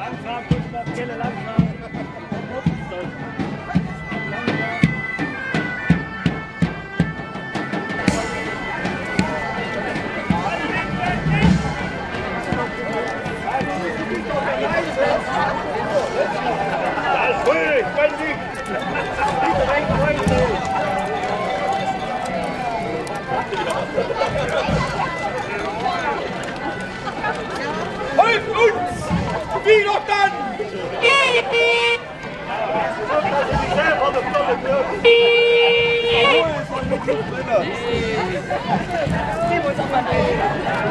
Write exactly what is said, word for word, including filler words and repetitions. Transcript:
Langsam, Gustav, Kelle, langsam. Alles ruhig, wenn Sie nicht recht freundlich. Folgt uns! Wie noch dann! Die muss auch mal